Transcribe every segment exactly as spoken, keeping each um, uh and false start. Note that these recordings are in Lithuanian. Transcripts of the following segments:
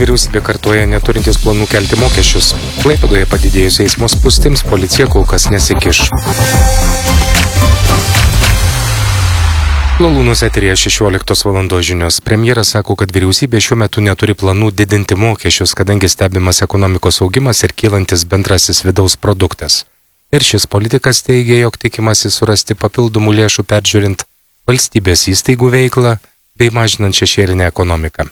Vyriausybė kartuoja neturintis planų kelti mokesčius. Klaipėdoje padidėjus eismo spūstims policija kol kas nesikiš. Lalūnus eteryje šešioliktos valandos žinios. Premjeras sako, kad vyriausybė šiuo metu neturi planų didinti mokesčius, kadangi stebimas ekonomikos augimas ir kylantis bendrasis vidaus produktas. Ir šis politikas teigia, jog tikimasi surasti papildomų lėšų peržiūrint valstybės įstaigų veiklą bei mažinant šešėlinę ekonomiką.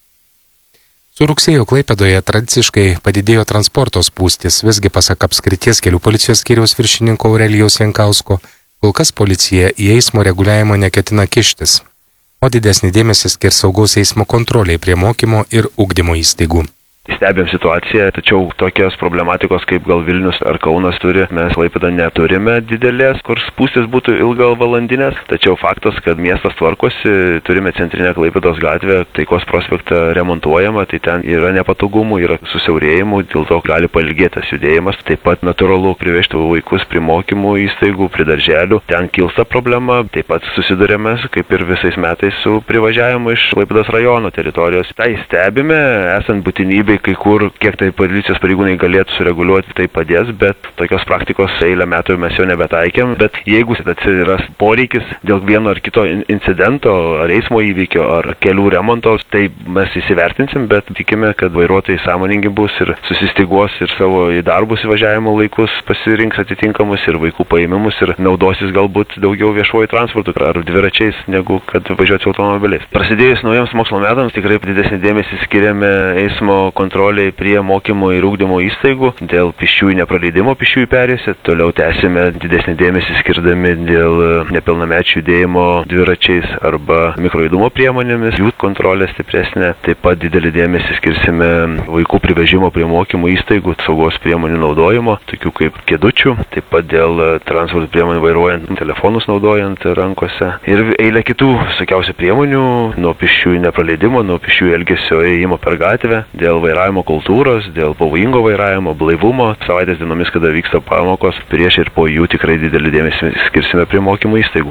Su rugsėjo Klaipėdoje tradiciškai padidėjo transporto spūstis, visgi pasak apskrities kelių policijos skyriaus viršininko Aurelijaus Jankausko, kol kas policija į eismo reguliavimą neketina kištis, o didesnį dėmesį skirs saugaus eismo kontroliai prie mokymo ir ugdymo įstaigų. Stebėm situaciją, tačiau tokios problematikos kaip gal Vilnius ar Kaunas turi, mes Klaipėda neturime didelės, kur spūstis būtų ilga valandinės, tačiau faktas, kad miestas tvarkosi, turime centrinę Klaipėdos gatvę, Taikos prospektą remontuojama, tai ten yra nepatogumų, yra susiaurėjimų, dėl to gali pailgėtas judėjimas, taip pat natūralu privežti vaikus prie mokymų įstaigų, prie darželių, ten kilsta problema, taip pat susidurėme, kaip ir visais metais, su privažiavimu iš Klaipėdos rajono teritorijos. Tai stebime, esant būtinybei, kai kur, kiek tai policijos pareigūnai galėtų sureguliuoti, tai padės, bet tokios praktikos eilę metų mes jau nebetaikėm, bet jeigu atsiras poreikis dėl vieno ar kito incidento, ar eismo įvykio, ar kelių remonto, tai mes įsivertinsim, bet tikime, kad vairuotojai sąmoningi bus ir susistiguos ir savo į darbus įvažiavimo laikus pasirinks atitinkamus ir vaikų paėmimus ir naudosis galbūt daugiau viešuoju transportu ar dviračiais, negu kad važiuoti automobiliais. Prasidėjus naujams mokslo metams tikrai didesnį dėmesį skiriame eismo kontroliai prie mokymo ir ugdymo įstaigų dėl pėsčiųjų nepraleidimo pėsčiųjų perėjose. Toliau tęsime didesnį dėmesį skirdami dėl nepilnamečių judėjimo dviračiais arba mikrojudumo priemonėmis, jų kontrolė stipresnė. Taip pat didelį dėmesį skirsime vaikų privežimo prie mokymo įstaigų, saugos priemonių naudojimo, tokių kaip kėdučių, taip pat dėl transporto priemonių vairuojant, telefonus naudojant rankose ir eilė kitų visokiausių priemonių nuo pėsčiųjų nepraleidimo, nuo pėsčiųjų elgesio ėjimo per gatvę, dėl vairavimo kultūros, dėl pavojingo vairavimo, blaivumo, savaitės dienomis, kada vyksta pamokos, prieš ir po jų tikrai didelį dėmesį skirsime prie mokymo įstaigų.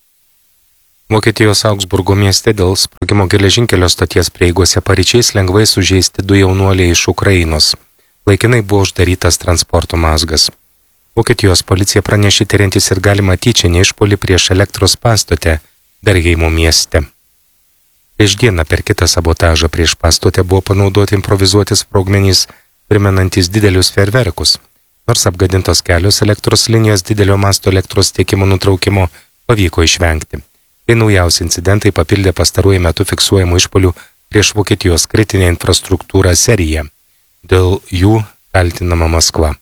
Vokietijos Augsburgo mieste dėl sprogimo geležinkelio stoties prieigose paryčiais lengvai sužeisti du jaunuoliai iš Ukrainos. Laikinai buvo uždarytas transporto mazgas. Vokietijos policija pranešė tiriantis ir galimą tyčinį išpuolį prieš elektros pastotę Bergeimo mieste. Prieš dieną per kitą sabotažą prieš pastotę buvo panaudoti improvizuoti sprogmenys, primenantys didelius fejerverkus. Nors apgadintos kelios elektros linijos didelio masto elektros tiekimo nutraukimo pavyko išvengti. Tai naujausi incidentai papildė pastaruoju metu fiksuojamų išpuolių prieš Vokietijos kritinę infrastruktūrą seriją. Dėl jų kaltinama Maskva.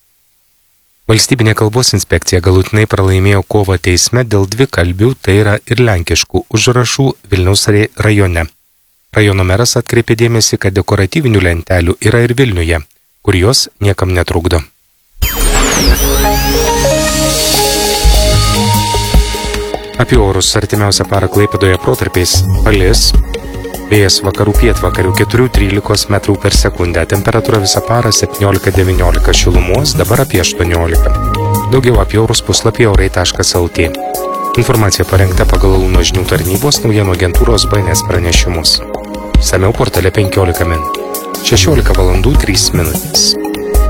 Valstybinė kalbos inspekcija galutinai pralaimėjo kovą teisme dėl dvikalbių, tai yra ir lenkiškų užrašų Vilniaus rajone. Rajono meras atkreipė dėmesį, kad dekoratyvinių lentelių yra ir Vilniuje, kur jos niekam netrukdo. Apie orus artimiausią parą Klaipėdoje protarpiais palis. Vėjas vakarų pietvakarių keturi trylika metrų per sekundę, temperatūra visą parą septyniolika devyniolika šilumos, dabar apie aštuoniolika. Daugiau apie orus puslapyje orai taškas lt. Informacija parengta pagal Launo žinių tarnybos naujienų agentūros B N S pranešimus. Samiau portale penkiolika min. šešiolika valandų trys minutės.